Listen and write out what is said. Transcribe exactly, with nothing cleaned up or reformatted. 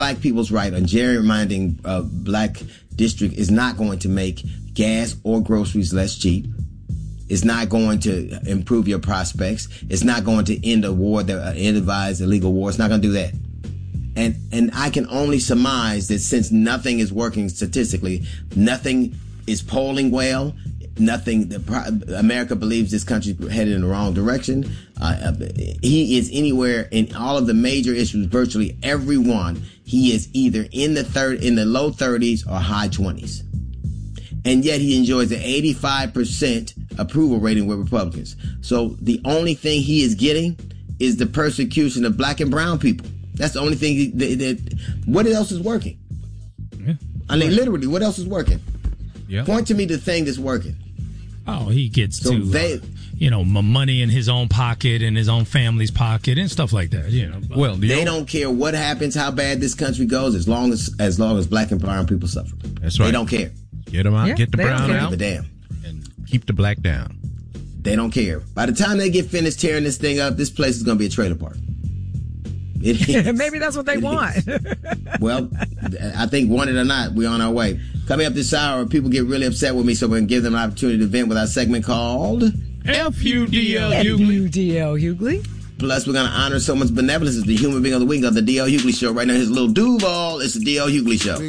black people's right on gerrymandering uh, black district is not going to make gas or groceries less cheap. It's not going to improve your prospects. It's not going to end a war, that uh, advised illegal war. It's not going to do that. And and I can only surmise that since nothing is working statistically, nothing is polling well, nothing, the, America believes this country headed in the wrong direction. Uh, he is anywhere in all of the major issues, virtually every one. He is either in the third, in the low thirties or high twenties. And yet he enjoys an eighty-five percent approval rating with Republicans. So the only thing he is getting is the persecution of black and brown people. That's the only thing he, that, that what else is working? Yeah. I mean, literally, what else is working? Yeah. Point to me the thing that's working. Oh, he gets so to, they, uh, you know, money in his own pocket and his own family's pocket and stuff like that, you know. Well, the they old, don't care what happens, how bad this country goes, as long as as long as black and brown people suffer. That's right. They don't care. Get them out, yeah, get the brown out, give a damn. And keep the black down. They don't care. By the time they get finished tearing this thing up, this place is going to be a trailer park. It is. Maybe that's what they it want. Well, I think, want it or not, we're on our way. Coming up this hour, people get really upset with me, so we're going to give them an opportunity to vent with our segment called F U D L Hughley. F U D L Hughley. Plus, we're going to honor someone's benevolence as the human being of the week of the D L Hughley Show. Right now, here's a little Duval. It's the D L Hughley Show.